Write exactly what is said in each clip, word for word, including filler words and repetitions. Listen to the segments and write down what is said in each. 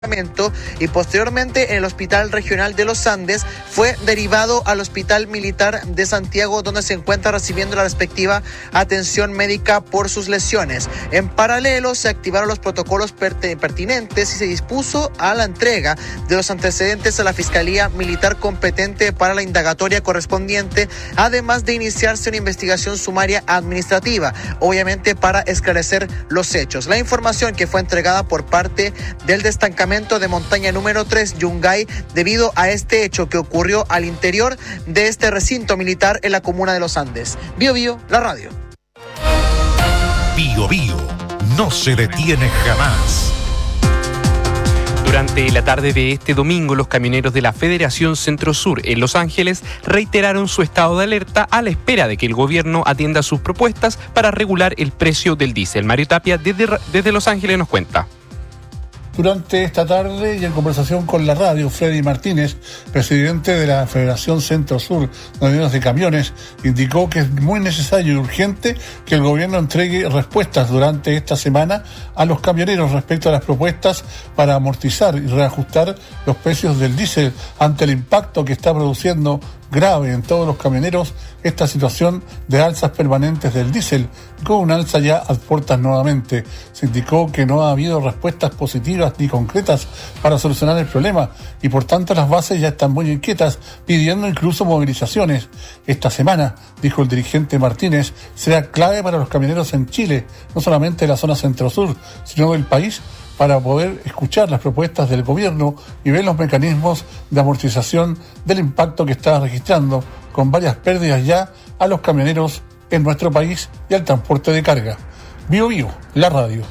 y posteriormente en el Hospital Regional de los Andes fue derivado al Hospital Militar de Santiago, donde se encuentra recibiendo la respectiva atención médica por sus lesiones. En paralelo se activaron los protocolos pertinentes y se dispuso a la entrega de los antecedentes a la Fiscalía Militar competente para la indagatoria correspondiente, además de iniciarse una investigación sumaria administrativa, obviamente para esclarecer los hechos. La información que fue entregada por parte del destacamento de montaña número tres, Yungay, debido a este hecho que ocurrió al interior de este recinto militar en la comuna de Los Andes. Bio Bio, la radio. Bio Bio, no se detiene jamás. Durante la tarde de este domingo, los camioneros de la Federación Centro-Sur en Los Ángeles reiteraron su estado de alerta a la espera de que el gobierno atienda sus propuestas para regular el precio del diésel. Mario Tapia, desde, desde Los Ángeles, nos cuenta. Durante esta tarde y en conversación con la radio, Freddy Martínez, presidente de la Federación Centro-Sur de Uniones de Camiones, indicó que es muy necesario y urgente que el gobierno entregue respuestas durante esta semana a los camioneros respecto a las propuestas para amortizar y reajustar los precios del diésel ante el impacto que está produciendo grave en todos los camioneros esta situación de alzas permanentes del diésel, con un alza ya a puertas nuevamente. Se indicó que no ha habido respuestas positivas ni concretas para solucionar el problema y por tanto las bases ya están muy inquietas, pidiendo incluso movilizaciones. Esta semana, dijo el dirigente Martínez, será clave para los camioneros en Chile, no solamente de la zona centro-sur, sino del país, para poder escuchar las propuestas del gobierno y ver los mecanismos de amortización del impacto que está registrando, con varias pérdidas ya a los camioneros en nuestro país y al transporte de carga. Bio Bio, la radio.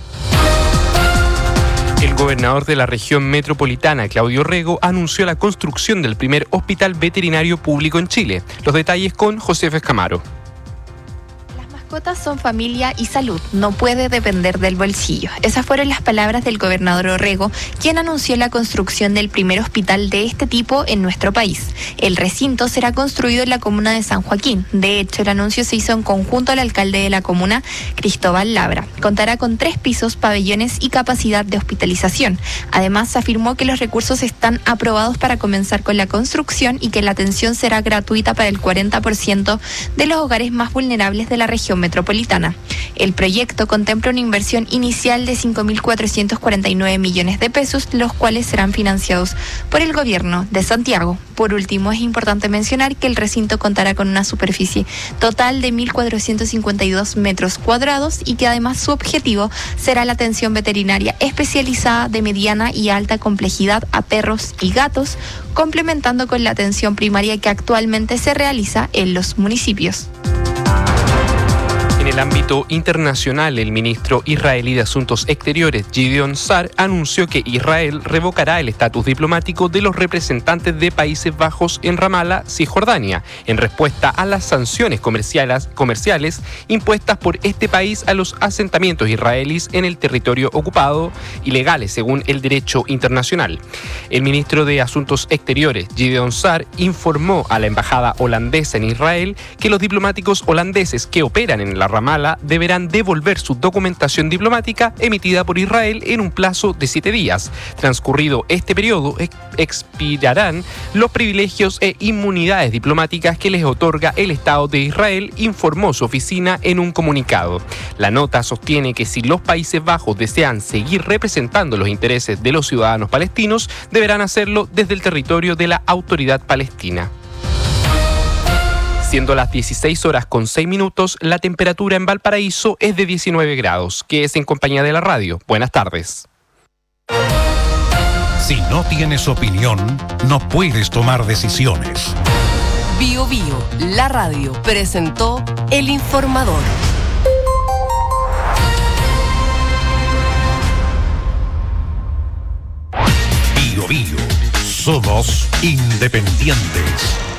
El gobernador de la región metropolitana, Claudio Rego, anunció la construcción del primer hospital veterinario público en Chile. Los detalles con José Escamaro. Mascotas son familia y salud, no puede depender del bolsillo. Esas fueron las palabras del gobernador Orrego, quien anunció la construcción del primer hospital de este tipo en nuestro país. El recinto será construido en la comuna de San Joaquín. De hecho, el anuncio se hizo en conjunto al alcalde de la comuna, Cristóbal Labra. Contará con tres pisos, pabellones y capacidad de hospitalización. Además, afirmó que los recursos están aprobados para comenzar con la construcción y que la atención será gratuita para el cuarenta por ciento de los hogares más vulnerables de la región metropolitana. El proyecto contempla una inversión inicial de cinco mil cuatrocientos cuarenta y nueve millones de pesos, los cuales serán financiados por el gobierno de Santiago. Por último, es importante mencionar que el recinto contará con una superficie total de mil cuatrocientos cincuenta y dos metros cuadrados y que además su objetivo será la atención veterinaria especializada de mediana y alta complejidad a perros y gatos, complementando con la atención primaria que actualmente se realiza en los municipios. En el ámbito internacional, el ministro israelí de Asuntos Exteriores, Gideon Sa'ar, anunció que Israel revocará el estatus diplomático de los representantes de Países Bajos en Ramala, Cisjordania, en respuesta a las sanciones comerciales, comerciales impuestas por este país a los asentamientos israelíes en el territorio ocupado, ilegales según el derecho internacional. El ministro de Asuntos Exteriores, Gideon Sa'ar, informó a la embajada holandesa en Israel que los diplomáticos holandeses que operan en la Ramala deberán devolver su documentación diplomática emitida por Israel en un plazo de siete días. Transcurrido este periodo, expirarán los privilegios e inmunidades diplomáticas que les otorga el Estado de Israel, informó su oficina en un comunicado. La nota sostiene que si los Países Bajos desean seguir representando los intereses de los ciudadanos palestinos, deberán hacerlo desde el territorio de la Autoridad Palestina. Siendo las dieciséis horas con seis minutos, la temperatura en Valparaíso es de diecinueve grados. Que es en compañía de la radio. Buenas tardes. Si no tienes opinión, no puedes tomar decisiones. Bio Bio, la radio, presentó El Informador. Bio Bio, somos independientes.